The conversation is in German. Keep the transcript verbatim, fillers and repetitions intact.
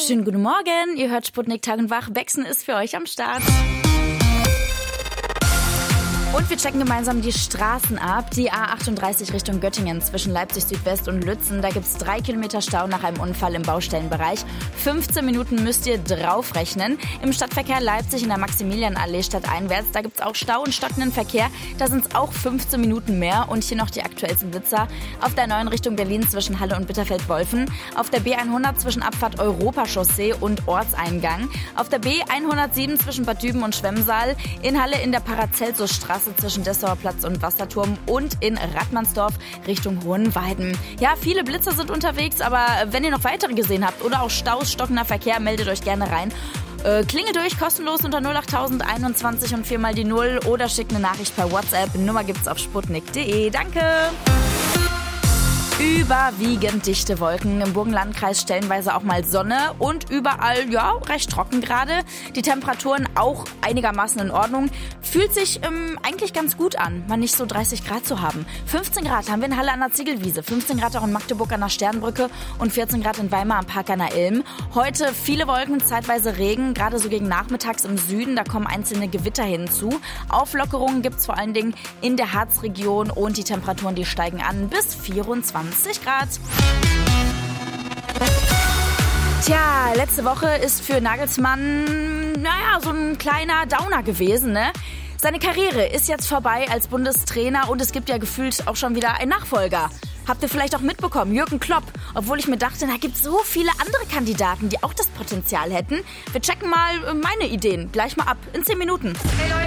Schönen guten Morgen, ihr hört Sputnik Tag und Wach. Bexen ist für euch am Start. Und wir checken gemeinsam die Straßen ab. Die A achtunddreißig Richtung Göttingen zwischen Leipzig Südwest und Lützen. Da gibt's drei Kilometer Stau nach einem Unfall im Baustellenbereich. fünfzehn Minuten müsst ihr draufrechnen. Im Stadtverkehr Leipzig in der Maximilianallee stadteinwärts. Da gibt's auch Stau und stockenden Verkehr. Da sind's auch fünfzehn Minuten mehr. Und hier noch die aktuellsten Blitzer. Auf der neuen Richtung Berlin zwischen Halle und Bitterfeld-Wolfen. Auf der B hundert zwischen Abfahrt Europachaussee und Ortseingang. Auf der B hundertsieben zwischen Bad Düben und Schwemmsaal. In Halle in der Paracelsusstraße zwischen Dessauer Platz und Wasserturm und in Rattmannsdorf Richtung Hohenweiden. Ja, viele Blitzer sind unterwegs, aber wenn ihr noch weitere gesehen habt oder auch Staus, stockender Verkehr, meldet euch gerne rein. Äh, klingelt durch, kostenlos unter null acht einundzwanzig und viermal die Null oder schickt eine Nachricht per WhatsApp. Nummer gibt's auf sputnik punkt de. Danke! Überwiegend dichte Wolken, im Burgenlandkreis stellenweise auch mal Sonne und überall, ja, recht trocken gerade. Die Temperaturen auch einigermaßen in Ordnung. Fühlt sich ähm, eigentlich ganz gut an, mal nicht so dreißig Grad zu haben. fünfzehn Grad haben wir in Halle an der Ziegelwiese, fünfzehn Grad auch in Magdeburg an der Sternbrücke und vierzehn Grad in Weimar am Park an der Ilm. Heute viele Wolken, zeitweise Regen, gerade so gegen nachmittags im Süden, da kommen einzelne Gewitter hinzu. Auflockerungen gibt's vor allen Dingen in der Harzregion und die Temperaturen, die steigen an bis vierundzwanzig Grad. Tja, letzte Woche ist für Nagelsmann, naja, so ein kleiner Downer gewesen, ne? Seine Karriere ist jetzt vorbei als Bundestrainer und es gibt ja gefühlt auch schon wieder einen Nachfolger. Habt ihr vielleicht auch mitbekommen, Jürgen Klopp. Obwohl ich mir dachte, da gibt es so viele andere Kandidaten, die auch das Potenzial hätten. Wir checken mal meine Ideen gleich mal ab in zehn Minuten. Hey Leute.